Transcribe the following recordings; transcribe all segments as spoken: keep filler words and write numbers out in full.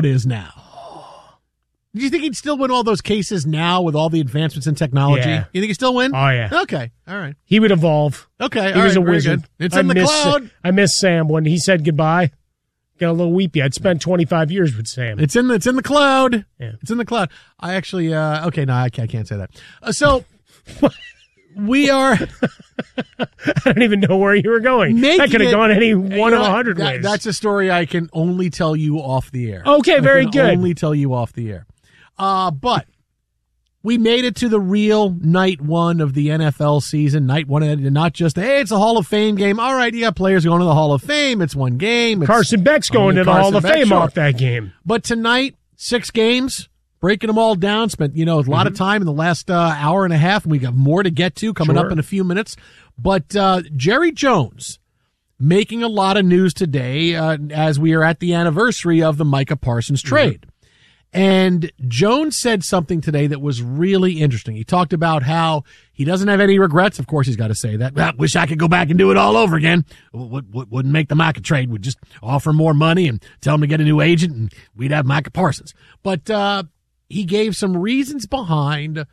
it is now. Do you think he'd still win all those cases now with all the advancements in technology? Yeah. You think he'd still win? Oh, yeah. Okay. All right. He would evolve. Okay. He all was right, a wizard. good. It's I in the miss, cloud. I miss Sam when he said goodbye. Got a little weepy. I'd spent twenty-five years with Sam. It's in the, it's in the cloud. Yeah. It's in the cloud. I actually, uh, okay, no, I can't, I can't say that. Uh, so we are. I don't even know where you were going. That could have gone any one of a hundred that, ways. That's a story I can only tell you off the air. Okay, very I can good. Only tell you off the air. Uh, but we made it to the real night one of the N F L season. Night one, and not just, hey, it's a Hall of Fame game. All right, you got players going to the Hall of Fame. It's one game. It's Carson Beck's going to the Carson Hall of Beck, Fame sure. off that game. But tonight, six games, breaking them all down. Spent, you know, a lot Mm-hmm. of time in the last uh, hour and a half, and we got more to get to coming Sure. up in a few minutes. But uh, Jerry Jones making a lot of news today uh, as we are at the anniversary of the Micah Parsons trade. Mm-hmm. And Jones said something today that was really interesting. He talked about how he doesn't have any regrets. Of course, he's got to say that. I wish I could go back and do it all over again. What, what, wouldn't make the Micah trade. Would just offer more money and tell him to get a new agent, and we'd have Micah Parsons. But uh, he gave some reasons behind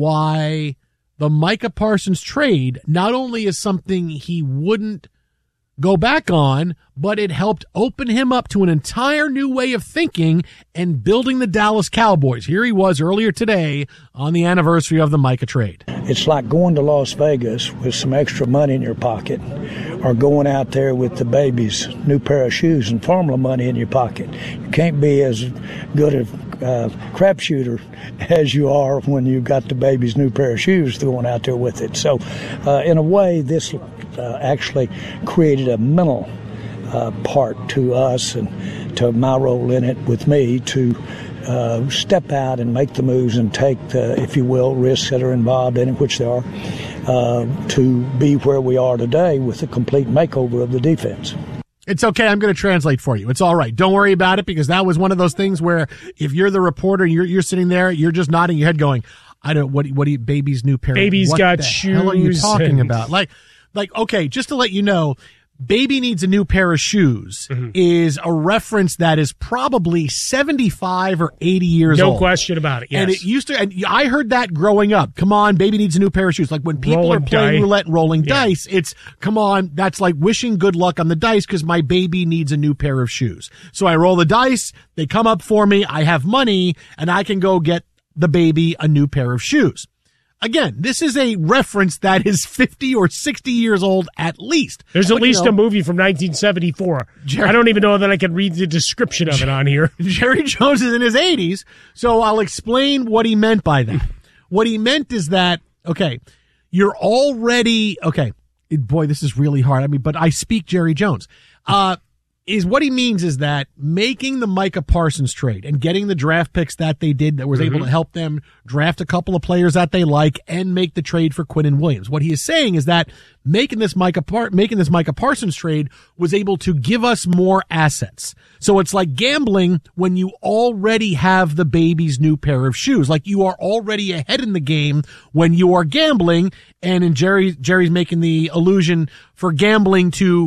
why the Micah Parsons trade not only is something he wouldn't go back on, but it helped open him up to an entire new way of thinking and building the Dallas Cowboys. Here he was earlier today on the anniversary of the Micah trade. It's like going to Las Vegas with some extra money in your pocket, or going out there with the baby's new pair of shoes and formula money in your pocket. You can't be as good a uh, crapshooter as you are when you've got the baby's new pair of shoes going out there with it. So, uh, in a way, this uh, actually created a mental uh, part to us and to my role in it with me to uh, step out and make the moves and take the, if you will, risks that are involved in it, which there are, uh, to be where we are today with a complete makeover of the defense. It's okay. I'm going to translate for you. It's all right. Don't worry about it, because that was one of those things where if you're the reporter, you're you're sitting there, you're just nodding your head going, I don't, what, what do you, baby's new pair? Baby's what got the shoes. hell are you talking and... about? Like, like, okay, just to let you know, baby needs a new pair of shoes mm-hmm. is a reference that is probably seventy-five or eighty years no old. No question about it. Yes. And it used to, and I heard that growing up. Come on, baby needs a new pair of shoes. Like when people rolling are playing dice. roulette and rolling yeah. dice, it's, come on, that's like wishing good luck on the dice because my baby needs a new pair of shoes. So I roll the dice, they come up for me, I have money, and I can go get the baby a new pair of shoes. Again, this is a reference that is fifty or sixty years old at least. There's at but, least you know, a movie from nineteen seventy-four. Jerry, I don't even know that I can read the description of it on here. Jerry Jones is in his eighties, so I'll explain what he meant by that. What he meant is that, okay, you're already, okay, boy, this is really hard. I mean, but I speak Jerry Jones. Uh, is what he means is that making the Micah Parsons trade and getting the draft picks that they did that was mm-hmm. able to help them draft a couple of players that they like and make the trade for Quinnen Williams. What he is saying is that making this Micah Par- making this Micah Parsons trade was able to give us more assets. So it's like gambling when you already have the baby's new pair of shoes. Like you are already ahead in the game when you are gambling. And in Jerry, Jerry's making the allusion for gambling to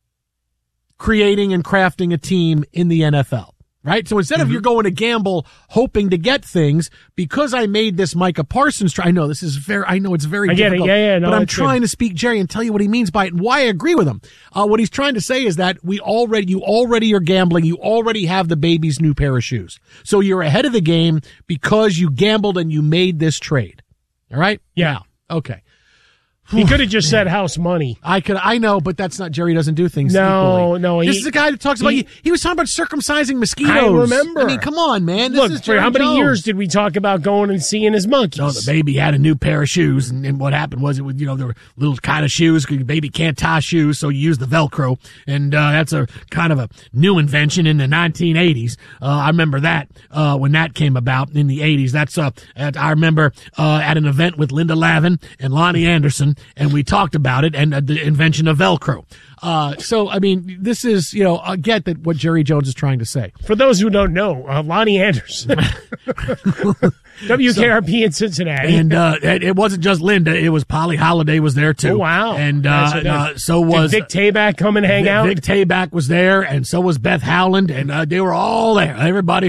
creating and crafting a team in the N F L, right? So instead mm-hmm. of you're going to gamble hoping to get things, because I made this Micah Parsons try. I know this is very, I know it's very I get difficult, it. Yeah, yeah, no, but I'm it's trying good. to speak Jerry and tell you what he means by it and why I agree with him. Uh, what he's trying to say is that we already, you already are gambling. You already have the baby's new pair of shoes. So you're ahead of the game because you gambled and you made this trade. All right? Yeah. Now, okay. He could have just said house money. I could, I know, but that's not, Jerry doesn't do things No, equally. no. This he, is the guy that talks about, he, he, he was talking about circumcising mosquitoes. I remember. I mean, come on, man. This Look, is for Jerry how many Jones. years did we talk about going and seeing his monkeys? No, the baby had a new pair of shoes, and, and what happened was it was, you know, there were little kind of shoes, because your baby can't tie shoes, so you use the Velcro, and uh, that's a kind of a new invention in the nineteen eighties. Uh, I remember that uh, when that came about in the eighties. That's uh, at, I remember uh, at an event with Linda Lavin and Lonnie Anderson, and we talked about it and uh, the invention of Velcro. Uh, so, I mean, this is, you know, I get that what Jerry Jones is trying to say. For those who don't know, uh, Lonnie Anderson, W K R P so, in Cincinnati. And uh, it, it wasn't just Linda. It was Polly Holiday was there, too. Oh, wow. And uh, so, uh, so was... Did Vic Tayback come and hang Vic, out? Vic Tayback was there, and so was Beth Howland, and uh, they were all there. Everybody